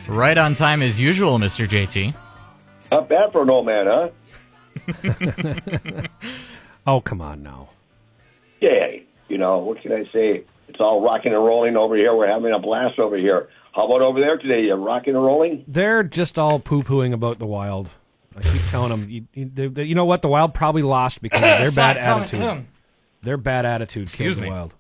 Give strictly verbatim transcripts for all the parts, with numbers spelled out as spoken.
Right on time as usual, Mister J T. Not bad for an old man, huh? Oh, come on now. Yeah, you know, what can I say? It's all rocking and rolling over here. We're having a blast over here. How about over there today? You rocking and rolling? They're just all poo-pooing about the Wild. I keep telling them, you, you, they, they, you know what? The Wild probably lost because of their bad attitude. Their bad attitude killed the Wild.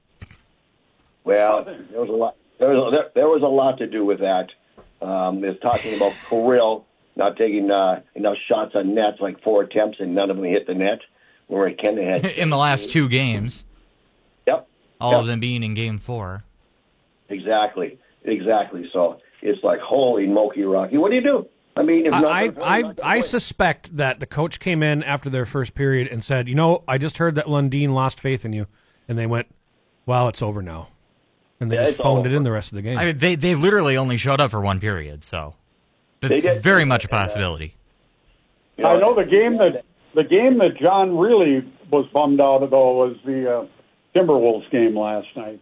Well, there was a lot. There was, there, there was a lot to do with that. Um, there's talking about Kirill not taking uh, enough shots on nets, like four attempts, and none of them hit the net. Where Kenny had in the last two games. Yep. All yep. of them being in Game Four. Exactly. Exactly. So it's like, holy moky Rocky. What do you do? I mean, if I not, I, I, I suspect that the coach came in after their first period and said, you know, I just heard that Lundin lost faith in you, and they went, well, it's over now, and they yeah, just phoned it in the rest of the game. I mean, they they literally only showed up for one period, so it's very much a possibility. You know, I know the game that the game that John really was bummed out of though was the uh, Timberwolves game last night.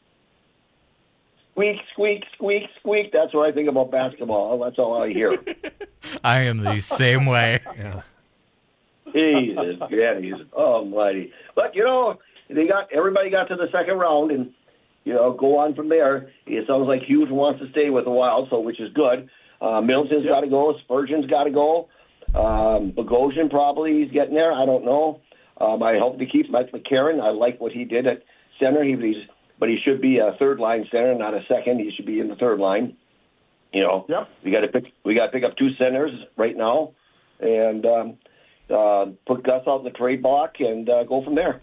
Squeak, squeak, squeak, squeak. That's what I think about basketball. That's all I hear. I am the same way. Yeah. Jesus, yeah, he's almighty. But you know, they got everybody got to the second round, and you know, go on from there. It sounds like Hughes wants to stay with the Wild, so which is good. Uh, Middleton's Yep. got to go. Spurgeon's got to go. Um, Bogosian probably he's getting there. I don't know. Um, I hope to keep Mike McCarron. I like what he did at center. He, he's, but he should be a third line center, not a second. He should be in the third line. You know, Yep. we got to pick. We got to pick up two centers right now, and um, uh, put Gus out in the trade block and uh, go from there.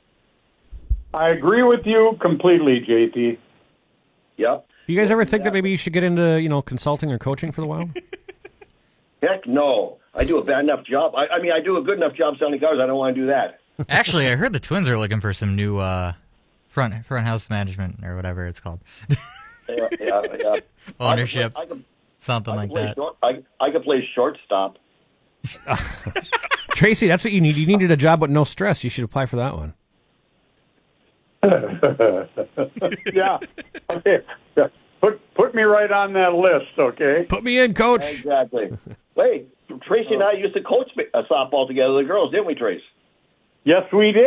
I agree with you completely, J T. Yep. You guys ever think that maybe you should get into, you know, consulting or coaching for the Wild? Heck no. I do a bad enough job. I, I mean, I do a good enough job selling cars. I don't want to do that. Actually, I heard the Twins are looking for some new uh, front front house management or whatever it's called. yeah, yeah, yeah. Ownership, I could, I could, something I like could play that. Short, I, I could play shortstop. Tracy, that's what you need. You needed a job with no stress. You should apply for that one. yeah. Okay. Put put me right on that list, okay? Put me in, coach. Exactly. Wait, Tracy and I used to coach uh, softball together, the girls, didn't we, Trace? Yes, we did.